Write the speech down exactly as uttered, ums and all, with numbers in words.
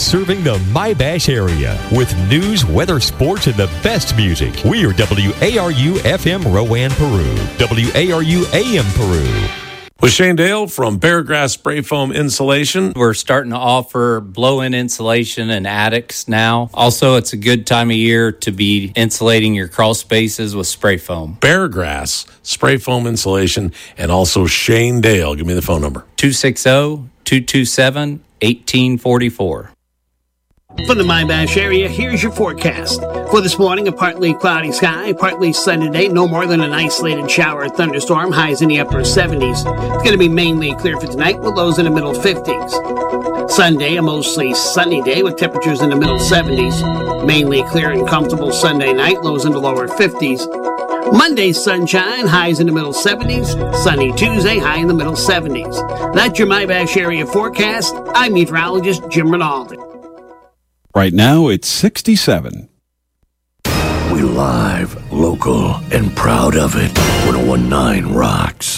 serving the Mybash area with news, weather, sports, and the best music. We are W A R U F M Rowan, Peru. W A R U A M Peru. With Shane Dale from Beargrass Spray Foam Insulation. We're starting to offer blow-in insulation in attics now. Also, it's a good time of year to be insulating your crawl spaces with spray foam. Beargrass Spray Foam Insulation, and also Shane Dale. Give me the phone number. two six zero, two two seven, one eight four four. From the Mybash area, here's your forecast. For this morning, a partly cloudy sky, partly sunny day, no more than an isolated shower or thunderstorm, highs in the upper seventies. It's going to be mainly clear for tonight with lows in the middle fifties. Sunday, a mostly sunny day with temperatures in the middle seventies. Mainly clear and comfortable Sunday night, lows in the lower fifties. Monday, sunshine, highs in the middle seventies. Sunny Tuesday, high in the middle seventies. That's your Mybash area forecast. I'm meteorologist Jim Rinaldi. Right now, it's sixty-seven. We live, local, and proud of it. one oh one point nine rocks.